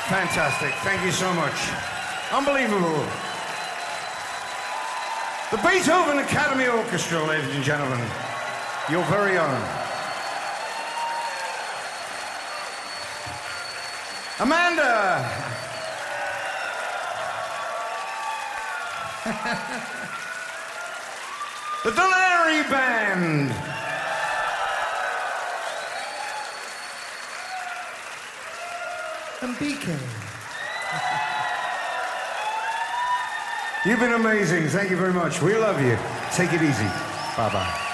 Fantastic. Thank you so much. Unbelievable. The Beethoven Academy Orchestra, ladies and gentlemen. Your very own. Amanda. The Delary Band. And BK. You've been amazing. Thank you very much. We love you. Take it easy. Bye-bye.